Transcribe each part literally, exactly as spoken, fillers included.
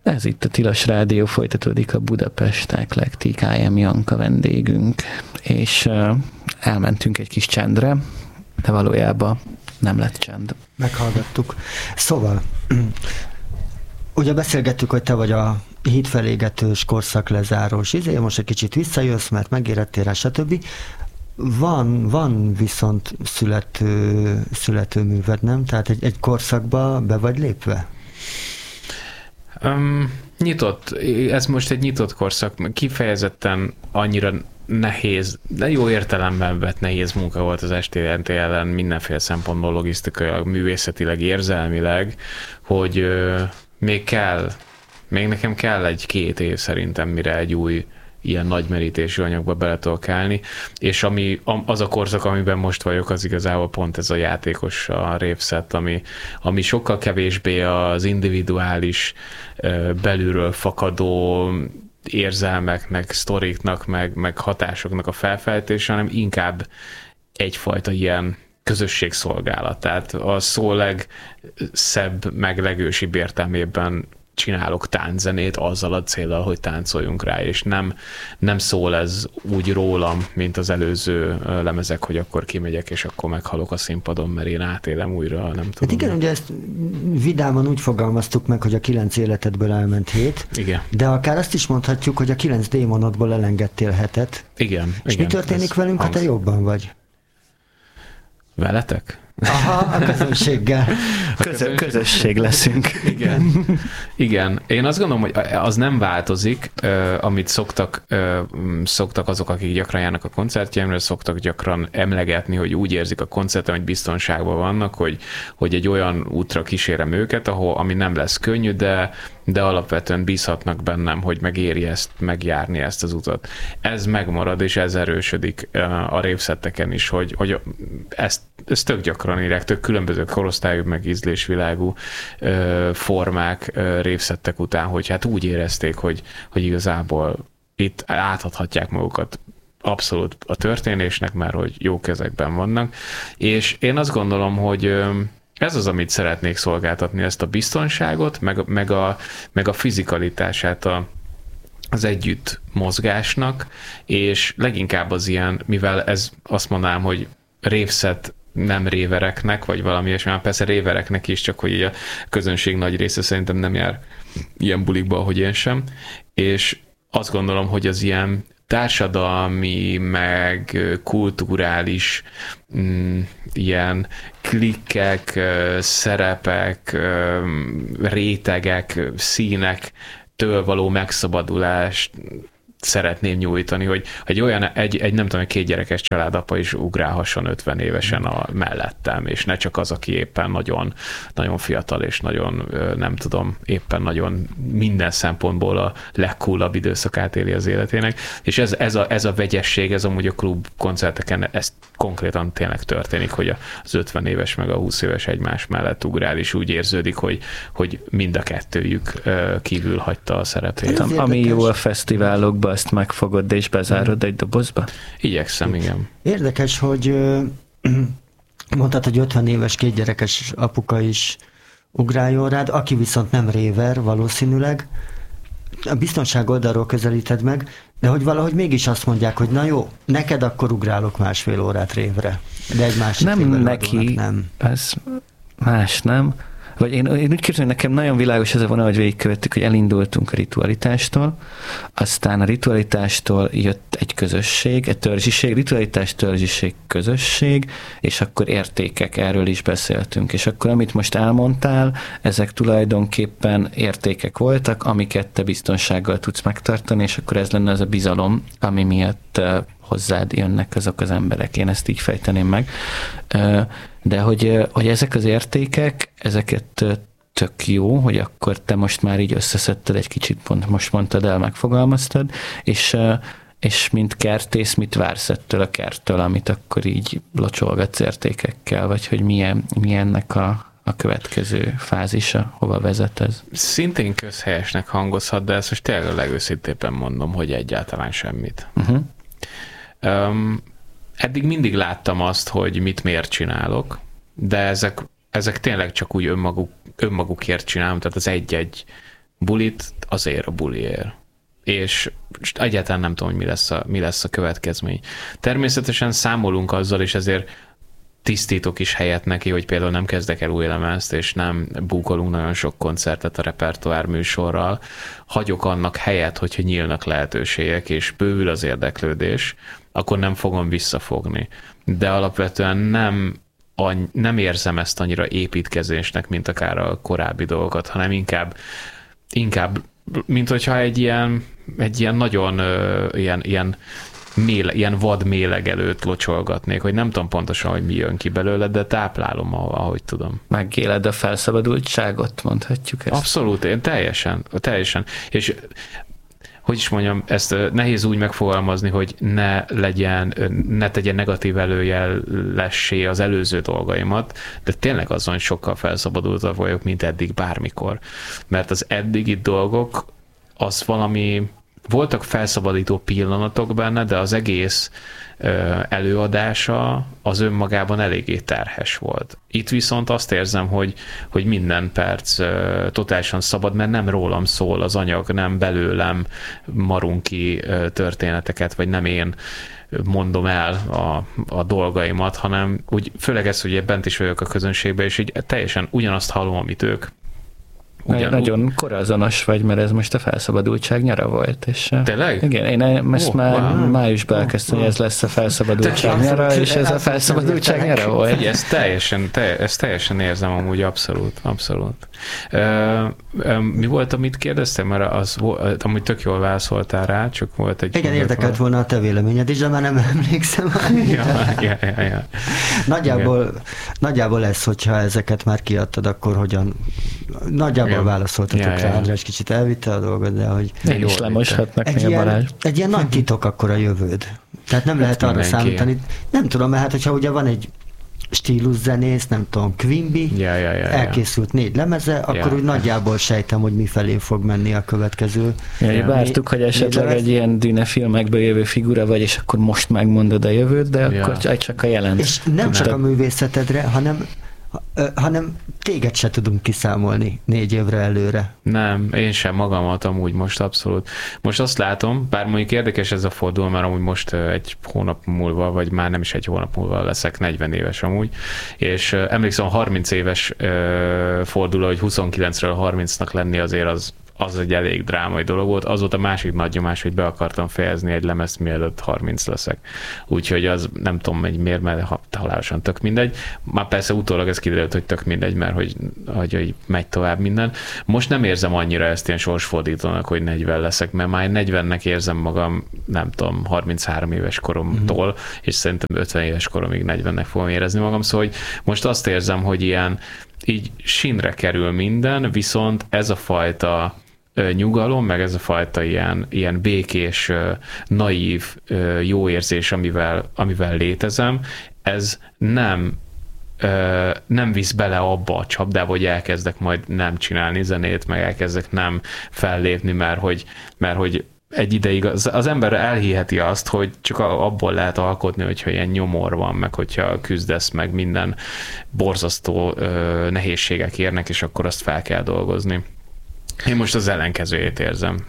Ez itt a Tilos Rádió, folytatódik a Budapest Eclectic, I Am Janka vendégünk, és uh, elmentünk egy kis csendre, de valójában nem lett csend. Meghallgattuk. Szóval, ugye beszélgettük, hogy te vagy a hídfelégetős, korszak-lezárós izé, most egy kicsit visszajössz, mert megérettél rá, stb. Van, van viszont születő, születőműved, nem? Tehát egy, egy korszakba be vagy lépve? Um, nyitott, ez most egy nyitott korszak, kifejezetten annyira nehéz, de jó értelemben vett nehéz munka volt az es té en té ellen mindenféle szempontból, logisztikailag, művészetileg, érzelmileg, hogy uh, még kell, még nekem kell egy-két év szerintem, mire egy új ilyen nagy merítésű anyagba bele tudok állni, és ami, az a korszak, amiben most vagyok, az igazából pont ez a játékos, a rave-set, ami, ami sokkal kevésbé az individuális, belülről fakadó érzelmeknek, sztoriknak, meg, meg hatásoknak a felfejtése, hanem inkább egyfajta ilyen közösségszolgálat. Tehát a szó legszebb, meg legősibb értelmében csinálok tánczenét azzal a céllal, hogy táncoljunk rá, és nem, nem szól ez úgy rólam, mint az előző lemezek, hogy akkor kimegyek, és akkor meghalok a színpadon, mert én átélem újra, nem tudom. Hát igen, ugye ezt vidáman úgy fogalmaztuk meg, hogy a kilenc életedből elment hét, igen. De akár azt is mondhatjuk, hogy a kilenc démonodból elengedtél hetet. Igen. És igen, mi történik velünk, ha te jobban vagy? Veletek? Aha, a közönséggel. A közösség, közösség leszünk. Igen. Igen. Én azt gondolom, hogy az nem változik, amit szoktak, szoktak azok, akik gyakran járnak a koncertjeimre, szoktak gyakran emlegetni, hogy úgy érzik a koncerten, hogy biztonságban vannak, hogy, hogy egy olyan útra kísérem őket, ahol, ami nem lesz könnyű, de, de alapvetően bízhatnak bennem, hogy megéri ezt, megjárni ezt az utat. Ez megmarad, és ez erősödik a rave-setteken is, hogy, hogy ezt, ezt tök gyakran írják, tök különböző korosztályú, meg ízlésvilágú ö, formák ö, rave-settek után, hogy hát úgy érezték, hogy, hogy igazából itt átadhatják magukat abszolút a történésnek, mert hogy jó kezekben vannak, és én azt gondolom, hogy ö, ez az, amit szeretnék szolgáltatni, ezt a biztonságot, meg, meg, a, meg a fizikalitását a, az együtt mozgásnak, és leginkább az ilyen, mivel ez azt mondanám, hogy rave-set nem révereknek, vagy valami ilyesmi, már persze révereknek is, csak hogy a közönség nagy része szerintem nem jár ilyen bulikba, ahogy én sem, és azt gondolom, hogy az ilyen társadalmi, meg kulturális mm, ilyen klikkek, szerepek, rétegek, színektől való megszabadulást szeretném nyújtani, hogy egy olyan, egy, egy nem tudom, egy két gyerekes családapa is ugrálhasson ötven évesen a mellettem, és ne csak az, aki éppen nagyon, nagyon fiatal, és nagyon, nem tudom, éppen nagyon minden szempontból a legcoolabb időszakát éli az életének, és ez, ez, a, ez a vegyesség, ez amúgy a klub koncerteken, ez konkrétan tényleg történik, hogy az ötven éves meg a húsz éves egymás mellett ugrál, és úgy érződik, hogy, hogy mind a kettőjük kívül hagyta a szerepét. Hát, ami jó a fesztiválokban, azt megfogod és bezárod egy dobozba? Igyekszem, igen. Érdekes, hogy mondtad, hogy ötven éves kétgyerekes apuka is ugráljon rád, aki viszont nem réver valószínűleg. A biztonság oldalról közelíted meg, de hogy valahogy mégis azt mondják, hogy na jó, neked akkor ugrálok másfél órát révre, de egy másik nem neki, nem. Ez más, nem? Vagy én, én úgy képzelem, hogy nekem nagyon világos ez a vonal, hogy végigkövettük, hogy elindultunk a ritualitástól, aztán a ritualitástól jött egy közösség, egy törzsiség, ritualitás, törzsiség, közösség, és akkor értékek, erről is beszéltünk. És akkor amit most elmondtál, ezek tulajdonképpen értékek voltak, amiket te biztonsággal tudsz megtartani, és akkor ez lenne az a bizalom, ami miatt hozzád jönnek azok az emberek. Én ezt így fejteném meg. De hogy, hogy ezek az értékek, ezeket tök jó, hogy akkor te most már így összeszedted egy kicsit, pont most mondtad el, megfogalmaztad, és, és mint kertész, mit vársz ettől a kerttől, amit akkor így locsolgatsz értékekkel, vagy hogy milyen, milyennek a, a következő fázisa, hova vezet ez? Szintén közhelyesnek hangozhat, de ezt most tényleg a legőszintébben mondom, hogy egyáltalán semmit. Uh-huh. Um, eddig mindig láttam azt, hogy mit miért csinálok, de ezek, ezek tényleg csak úgy önmaguk, önmagukért csinálom, tehát az egy-egy bulit azért a buliért. És egyáltalán nem tudom, hogy mi lesz a, mi lesz a következmény. Természetesen számolunk azzal, és ezért tisztítok is helyet neki, hogy például nem kezdek el új lemezt, és nem búkolunk nagyon sok koncertet a repertoár műsorral. Hagyok annak helyet, hogyha nyílnak lehetőségek, és bővül az érdeklődés, akkor nem fogom visszafogni. De alapvetően nem, nem érzem ezt annyira építkezésnek, mint akár a korábbi dolgokat, hanem inkább, inkább mint hogyha egy ilyen, egy ilyen nagyon uh, ilyen, ilyen, méle, ilyen vad mélegelőt locsolgatnék, hogy nem tudom pontosan, hogy mi jön ki belőle, de táplálom, ahogy tudom. Megéled a felszabadultságot, mondhatjuk ezt. Abszolút, én teljesen, teljesen. És hogy is mondjam, ezt nehéz úgy megfogalmazni, hogy ne legyen, ne tegyen negatív előjellessé az előző dolgaimat, de tényleg azon sokkal felszabadultabb vagyok, mint eddig bármikor. Mert az eddigi dolgok, az valami, voltak felszabadító pillanatok benne, de az egész előadása az önmagában eléggé terhes volt. Itt viszont azt érzem, hogy, hogy minden perc totálisan szabad, mert nem rólam szól az anyag, nem belőlem marunk ki történeteket, vagy nem én mondom el a, a dolgaimat, hanem úgy, főleg ez, hogy bent is vagyok a közönségben, és így teljesen ugyanazt hallom, amit ők. Ugyan, nagyon korazonos vagy, mert ez most a felszabadultság nyara volt. És tényleg? Igen, én ezt oh, már wow. májusban elkezdtem, oh, hogy ez lesz a felszabadultság nyara, és ez a felszabadultság nyara volt. Figyelj, ezt teljesen, te, ezt teljesen érzem amúgy, abszolút, abszolút. Uh, um, mi volt, amit kérdeztem? Mert az volt, amúgy tök jól válaszoltál rá, csak volt egy... Igen, érdekelt volna a te véleményed is, de már nem emlékszem. ja, ja, ja, ja. Nagyjából, nagyjából ez, hogyha ezeket már kiadtad, akkor hogyan... Nagyjából ja. válaszoltatok ja, rá, ja. András kicsit elvitte a dolgot, de hogy... Én is lemoshatnak egy, ilyen, egy ilyen nagy titok akkor a jövőd. Tehát nem lehet arra számítani. Nem tudom, mert hát, hogyha ugye van egy stíluszenész, nem tudom, Quimby, ja, ja, ja, elkészült négy lemeze, akkor ja. úgy nagyjából sejtem, hogy mifelé fog menni a következő. Ja, ja. Vártuk, hogy esetleg egy ilyen Dűne filmekből jövő figura vagy, és akkor most megmondod a jövőt, de ja. akkor csak a jelent. És nem csak a művészetedre, hanem hanem téged se tudunk kiszámolni négy évre előre. Nem, én sem magamat amúgy most abszolút. Most azt látom, bár mondjuk érdekes ez a forduló, mert amúgy most egy hónap múlva, vagy már nem is egy hónap múlva leszek negyven éves amúgy, és emlékszem a harminc éves forduló, hogy huszonkilencről harmincnak lenni azért az az egy elég drámai dolog volt. Az volt a másik nagy nyomás, hogy be akartam fejezni egy lemezt, mielőtt harminc leszek. Úgyhogy az nem tudom, hogy miért, mert halálosan tök mindegy. Már persze utólag ez kiderült, hogy tök mindegy, mert hogy, hogy, hogy megy tovább minden. Most nem érzem annyira ezt ilyen sorsfordítónak, hogy negyven leszek, mert már negyvennek érzem magam, nem tudom, harminchárom éves koromtól, mm-hmm. és szerintem ötven éves koromig negyvennek fogom érezni magam. Szóval hogy most azt érzem, hogy ilyen így sínre kerül minden, viszont ez a fajta nyugalom, meg ez a fajta ilyen, ilyen békés, naív, jó érzés, amivel, amivel létezem, ez nem, nem visz bele abba a csapdába, hogy elkezdek majd nem csinálni zenét, meg elkezdek nem fellépni, mert hogy, mert hogy egy ideig az, az ember elhiheti azt, hogy csak abból lehet alkotni, hogyha ilyen nyomor van, meg hogyha küzdesz, meg minden borzasztó nehézségek érnek, és akkor azt fel kell dolgozni. Én most az ellenkezőjét érzem.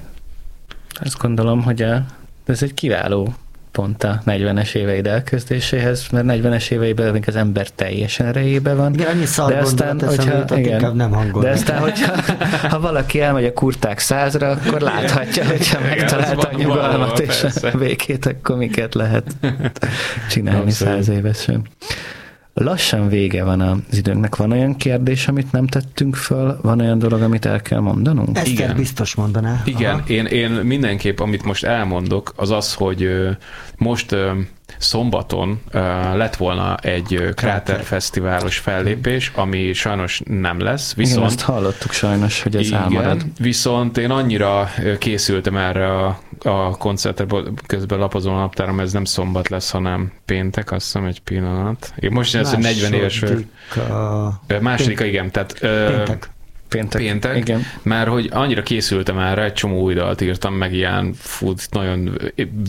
Azt gondolom, hogy a, ez egy kiváló pont a negyvenes éveid elkezdéséhez, mert negyvenes éveiben még az ember teljesen erejében van. Igen, annyi szar gondolat eszembe, inkább nem hangol. De aztán, hogyha ha valaki elmegy a kurták százra, akkor láthatja, hogyha megtalálta a nyugalmat és a békét, akkor miket lehet csinálni száz évesen. Lassan vége van az időnknek. Van olyan kérdés, amit nem tettünk föl? Van olyan dolog, amit el kell mondanunk? Eszter igen. biztos mondaná. Igen, én, én mindenképp, amit most elmondok, az az, hogy most szombaton lett volna egy kráterfesztiválos fellépés, ami sajnos nem lesz. Viszont, igen, azt hallottuk sajnos, hogy ez igen, elmarad. Viszont én annyira készültem erre a, a koncertre, közben lapozom a naptáram, ez nem szombat lesz, hanem péntek, azt hiszem, egy pillanat. Én most ez, hogy negyven éves... A... Másodika, igen, tehát... Péntek. Péntek, Péntek, igen. Mert hogy annyira készültem erre, egy csomó új dalt írtam, meg ilyen fut, nagyon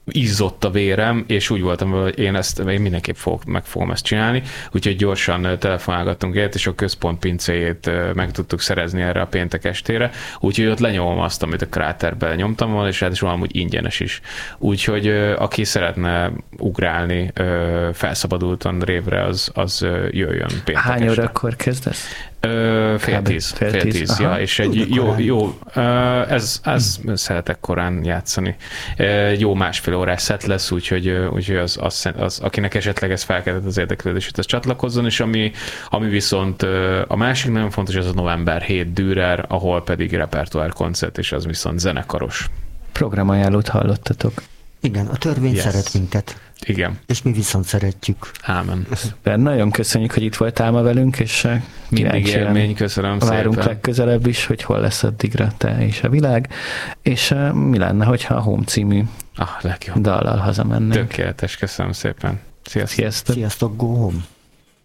izzott a vérem, és úgy voltam, hogy én ezt én mindenképp fog, meg fogom ezt csinálni, úgyhogy gyorsan telefonálgattunk egyet, és a központ pincéjét meg tudtuk szerezni erre a péntek estére, úgyhogy ott lenyomom azt, amit a kráterbe nyomtam volna, és ráadásul amúgy ingyenes is. Úgyhogy aki szeretne ugrálni felszabadultan révre, az, az jöjjön péntek Hány este. órakor kezdesz? Ö, fél tíz. Fél, fél tíz, tíz ja, és egy jó, jó ez, ez hmm. szeretek korán játszani. Jó másfél órás szett lesz, úgyhogy, úgyhogy az, az, az, akinek esetleg ez felkeltett az érdeklődését, az csatlakozzon, és ami, ami viszont a másik nagyon fontos, az a november hét Dürer, ahol pedig repertoár koncert, és az viszont zenekaros. Programajánlót hallottatok. Igen, a törvény yes. szeret minket. Igen. És mi viszont szeretjük. Ámen. Szuper, nagyon köszönjük, hogy itt voltál ma velünk, és mindig élmény, köszönöm szépen. Várunk szépen. legközelebb is, hogy hol lesz addigra te és a világ, és mi lenne, hogyha a Home című ah, legjobb. dallal hazamennénk. Tökéletes, köszönöm szépen. Sziasztok. Sziasztok. Sziasztok, go home.